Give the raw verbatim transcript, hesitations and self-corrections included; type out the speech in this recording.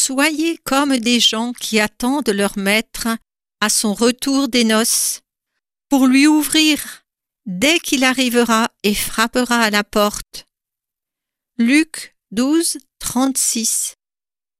Soyez comme des gens qui attendent leur maître à son retour des noces, pour lui ouvrir dès qu'il arrivera et frappera à la porte. Luc douze, trente-six.